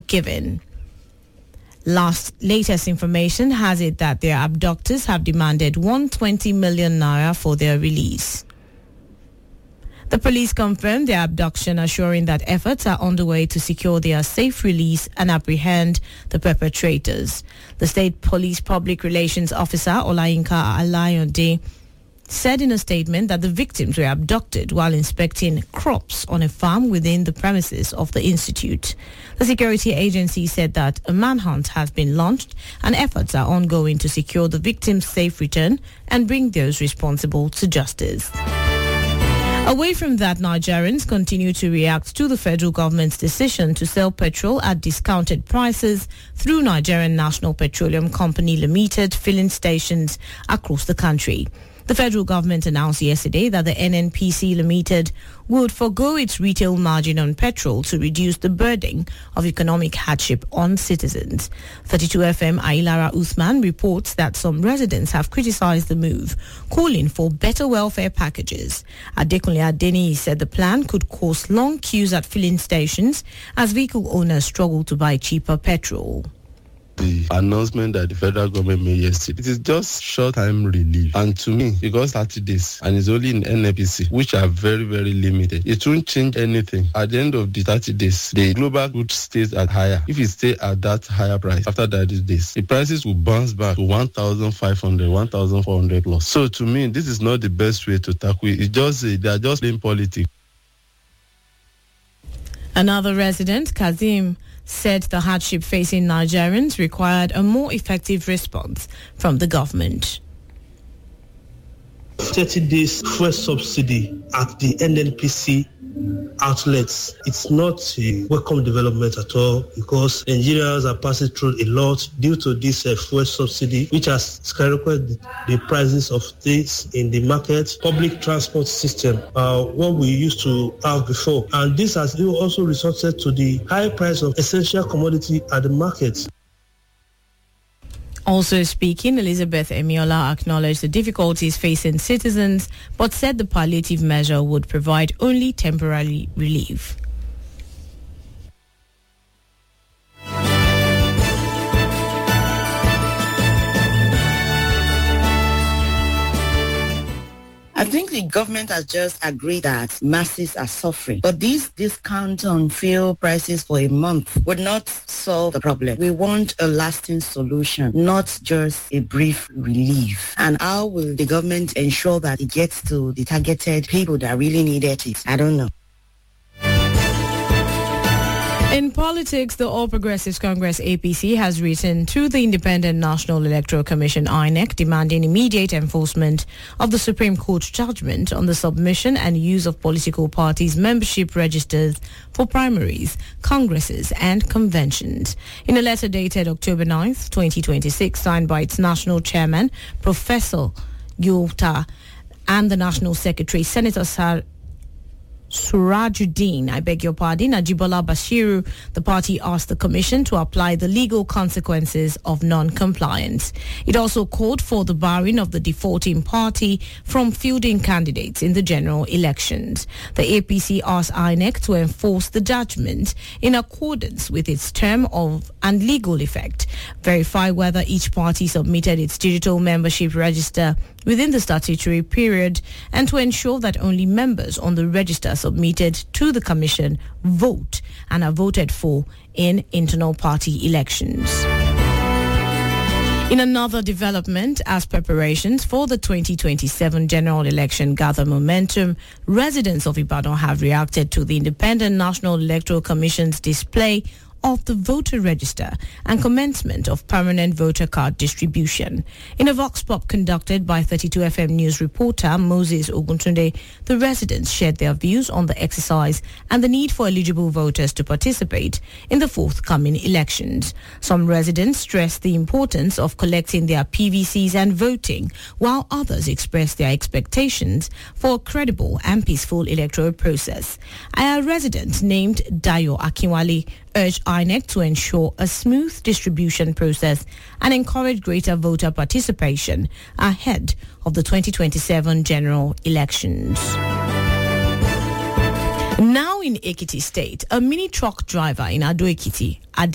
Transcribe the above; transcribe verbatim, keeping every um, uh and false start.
given. Last latest information has it that their abductors have demanded one hundred twenty million naira for their release. The police confirmed their abduction, assuring that efforts are underway to secure their safe release and apprehend the perpetrators. The State Police Public Relations Officer, Olayinka Alayode, said in a statement that the victims were abducted while inspecting crops on a farm within the premises of the institute. The security agency said that a manhunt has been launched and efforts are ongoing to secure the victims' safe return and bring those responsible to justice. Away from that, Nigerians continue to react to the federal government's decision to sell petrol at discounted prices through Nigerian National Petroleum Company Limited filling stations across the country. The federal government announced yesterday that the N N P C Limited would forgo its retail margin on petrol to reduce the burden of economic hardship on citizens. thirty-two F M Ailara Uthman reports that some residents have criticized the move, calling for better welfare packages. Adekunle Adeniyi said the plan could cause long queues at filling stations as vehicle owners struggle to buy cheaper petrol. The announcement that the federal government made yesterday, it is just short-time relief. And to me, because thirty days, and it's only in N N P C, which are very, very limited, it won't change anything. At the end of the thirty days, the global good stays at higher. If it stays at that higher price after thirty days, the prices will bounce back to one thousand five hundred, one thousand four hundred plus. So to me, this is not the best way to tackle it. It's just, they are just playing politics. Another resident, Kazim, said the hardship facing Nigerians required a more effective response from the government. thirty days fuel subsidy at the N N P C outlets. It's not a welcome development at all because Nigerians are passing through a lot due to this uh, fuel subsidy, which has skyrocketed the prices of things in the market, public transport system, uh, what we used to have before. And this has also resulted to the high price of essential commodity at the market. Also speaking, Elizabeth Emiola acknowledged the difficulties facing citizens, but said the palliative measure would provide only temporary relief. I think the government has just agreed that masses are suffering. But this discount on fuel prices for a month would not solve the problem. We want a lasting solution, not just a brief relief. And how will the government ensure that it gets to the targeted people that really needed it? I don't know. In politics, the All Progressives Congress A P C has written to the Independent National Electoral Commission I N E C demanding immediate enforcement of the Supreme Court judgment on the submission and use of political parties' membership registers for primaries, congresses and conventions. In a letter dated October ninth, twenty twenty-six, signed by its national chairman, Professor Yulta, and the National Secretary, Senator Sar Surajuddin, I beg your pardon, Ajibola Bashiru, the party asked the Commission to apply the legal consequences of non-compliance. It also called for the barring of the defaulting party from fielding candidates in the general elections. The A P C asked I N E C to enforce the judgment in accordance with its term of and legal effect, verify whether each party submitted its digital membership register within the statutory period, and to ensure that only members on the register submitted to the Commission vote and are voted for in internal party elections. In another development, as preparations for the twenty twenty-seven general election gather momentum, residents of Ibadan have reacted to the Independent National Electoral Commission's display of the voter register and commencement of permanent voter card distribution. In a vox pop conducted by thirty-two F M News reporter Moses Oguntunde, the residents shared their views on the exercise and the need for eligible voters to participate in the forthcoming elections. Some residents stressed the importance of collecting their P V Cs and voting, while others expressed their expectations for a credible and peaceful electoral process. A resident named Dayo Akinwale urged I N E C to ensure a smooth distribution process and encourage greater voter participation ahead of the twenty twenty-seven general elections. Now in Ekiti State, a mini truck driver in Ado Ekiti, Ade